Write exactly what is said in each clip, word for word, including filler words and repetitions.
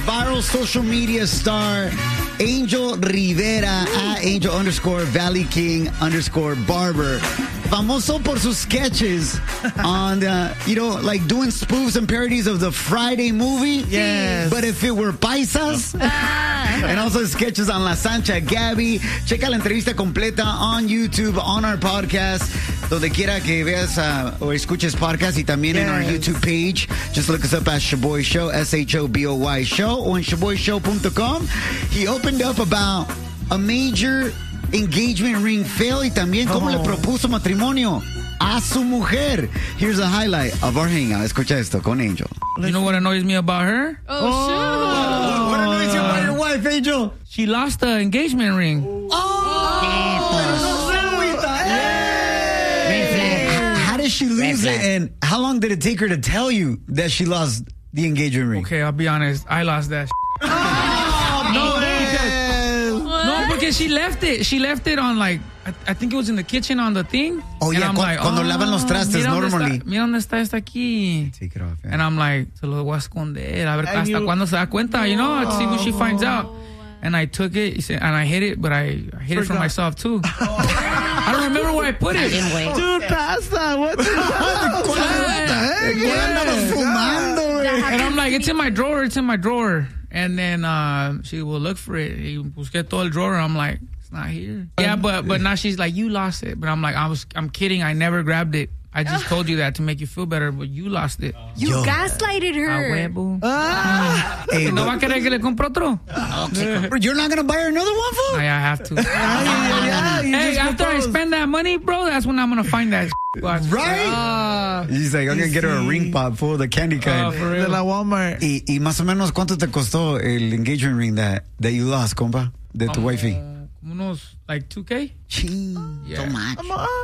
viral social media star Angel Rivera at Angel underscore Valley King underscore Barber. Famoso por sus sketches on the, you know, like doing spoofs and parodies of the Friday movie. Yes. But if it were paisas. And also sketches on La Sancha Gabby. Checa la entrevista completa on YouTube, on our podcast. Donde quiera que veas uh, or escuches podcast y también yes. in our YouTube page. Just look us up at Shaboy Show, S H O B O Y Show, or on shaboy show dot com. He opened up about a major engagement ring fail y también cómo oh. le propuso matrimonio a su mujer. Here's a highlight of our hangout. Escucha esto con Angel. You know what annoys me about her? Oh, oh sure. What annoys you about your wife, Angel? She lost the engagement ring. Oh! oh. How did she lose it, and how long did it take her to tell you that she lost the engagement ring? Okay, I'll be honest. I lost that. Oh, no, because, no, because she left it. She left it on, like, I, I think it was in the kitchen on the thing. Oh, yeah, I'm cu- like, cuando oh, lavan los trastes, normally. Está, mira dónde está esta aquí. Take it off, yeah. And I'm like, se lo voy a esconder. A ver hasta you, cuándo se da cuenta, you know, to see when she finds out. And I took it, and I hid it, but I, I hid it for myself, too. I don't remember where I put it. Dude, pasta, what the heck? And I'm like, it's in my drawer, it's in my drawer. And then uh, she will look for it. Y busqué todo el drawer. I'm like, it's not here. Yeah, but but now she's like, you lost it. But I'm like, I was, I'm kidding. I never grabbed it. I just told you that to make you feel better, but you lost it. You Yo. gaslighted her. A huevo. Ah. Hey, ¿no va a querer que le compre otro? Okay. You're not going to buy her another one, fool? I have to. Hey, after I spend that money, bro, that's when I'm going to find that. Right? Uh, He's like, I'm going to get her a ring pop, fool, the candy kind. Uh, De la Walmart. Y, y más o menos, ¿cuánto te costó el engagement ring that, that you lost, compa? De tu um, wifey? Unos, like, two K? Ching. Yeah. So much.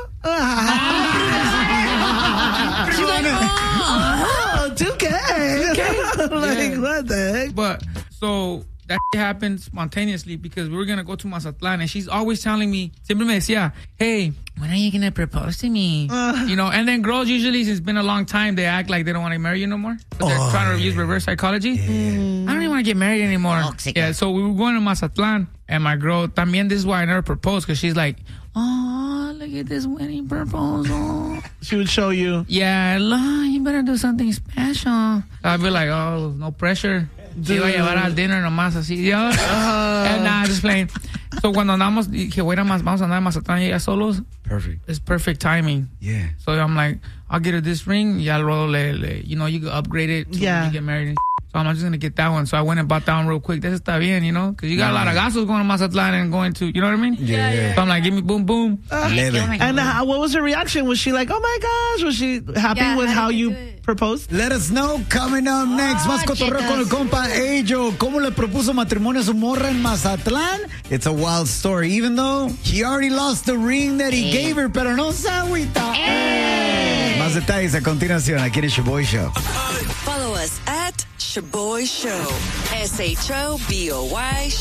She's like, oh, two K. Like, yeah. what the heck? But, so, that happened spontaneously because we were going to go to Mazatlan, and she's always telling me, siempre me decía, hey, when are you going to propose to me? Uh, you know, and then girls usually, it's been a long time, they act like they don't want to marry you no more. But they're oh, trying to use reverse psychology. Yeah. I don't even want to get married anymore. Toxic. Yeah, so we were going to Mazatlan, and my girl, también this is why I never proposed, because she's like, oh, look at this wedding proposal. She would show you. Yeah, you better do something special. I'd be like, oh, no pressure. Se iba a llevar al dinner nomás así, Dios. Uh, and nah, just playing. So cuando andamos, que voy a más, vamos a andar más atrás y ella solos. Perfect. It's perfect timing. Yeah. So I'm like, I'll get her this ring. Ya luego le, le, you know, you can upgrade it to yeah. when you get married. And so I'm just going to get that one. So I went and bought that one real quick. This está bien, you know? Because you got yeah. a lot of gastos going to Mazatlan and going to, you know what I mean? Yeah, yeah. So I'm like, give me boom, boom. Uh, and uh, what was her reaction? Was she like, oh my gosh? Was she happy yeah, with how, how you it? proposed? Let us know. Coming up next. Oh, Más cotorreo con el compa Angel. ¿Cómo le propuso matrimonio a su morra en Mazatlán? It's a wild story. Even though he already lost the ring that he hey. gave her, pero no se agüita. Hey. Más detalles a continuación aquí en el Shaboy Show. Follow us at Shaboy Show. S H O B O Y